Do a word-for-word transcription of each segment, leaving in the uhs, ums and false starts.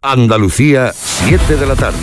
Andalucía, siete de la tarde.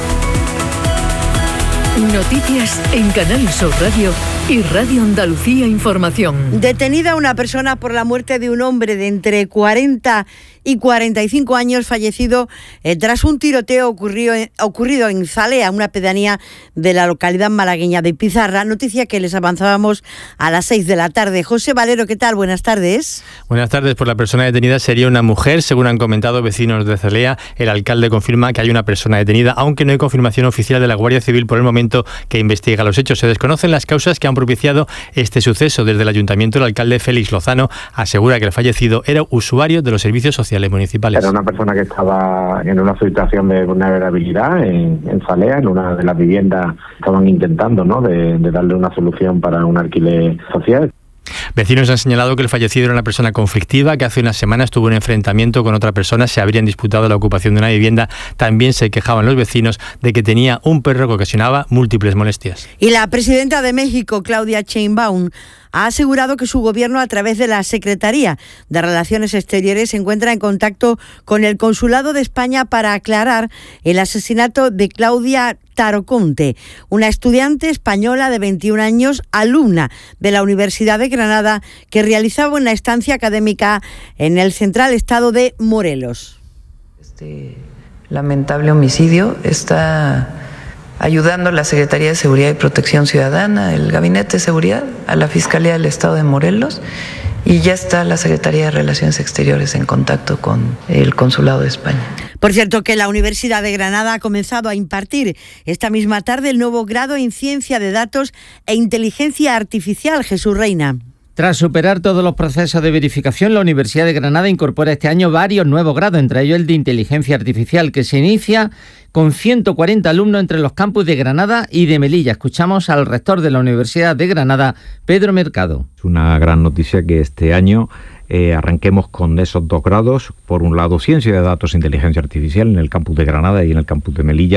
Noticias en Canal Sur Radio y Radio Andalucía Información. Detenida una persona por la muerte de un hombre de entre cuarenta y cuarenta y cinco años fallecido eh, tras un tiroteo ocurrido en, ocurrido en Zalea, una pedanía de la localidad malagueña de Pizarra. Noticia que les avanzábamos a las seis de la tarde. José Valero, ¿qué tal? Buenas tardes. Buenas tardes. Pues la persona detenida sería una mujer, según han comentado vecinos de Zalea. El alcalde confirma que hay una persona detenida, aunque no hay confirmación oficial de la Guardia Civil por el momento que investiga los hechos. Se desconocen las causas que han propiciado este suceso. Desde el ayuntamiento, el alcalde Félix Lozano asegura que el fallecido era usuario de los servicios sociales municipales. Era una persona que estaba en una situación de vulnerabilidad en, en Zalea, en una de las viviendas. Estaban intentando, ¿no?, de, de darle una solución para un alquiler social. Vecinos han señalado que el fallecido era una persona conflictiva, que hace unas semanas tuvo un enfrentamiento con otra persona, se habrían disputado la ocupación de una vivienda. También se quejaban los vecinos de que tenía un perro que ocasionaba múltiples molestias. Y la presidenta de México, Claudia Sheinbaum, ha asegurado que su gobierno, a través de la Secretaría de Relaciones Exteriores, se encuentra en contacto con el Consulado de España para aclarar el asesinato de Claudia Taroconte, una estudiante española de veintiún años, alumna de la Universidad de Granada, que realizaba una estancia académica en el central estado de Morelos. Este lamentable homicidio está ayudando a la Secretaría de Seguridad y Protección Ciudadana, el Gabinete de Seguridad, a la Fiscalía del Estado de Morelos, y ya está la Secretaría de Relaciones Exteriores en contacto con el Consulado de España. Por cierto, que la Universidad de Granada ha comenzado a impartir esta misma tarde el nuevo grado en Ciencia de Datos e Inteligencia Artificial. Jesús Reina. Tras superar todos los procesos de verificación, la Universidad de Granada incorpora este año varios nuevos grados, entre ellos el de Inteligencia Artificial, que se inicia con ciento cuarenta alumnos entre los campus de Granada y de Melilla. Escuchamos al rector de la Universidad de Granada, Pedro Mercado. Es una gran noticia que este año eh, arranquemos con esos dos grados. Por un lado, Ciencia de Datos e Inteligencia Artificial en el campus de Granada y en el campus de Melilla.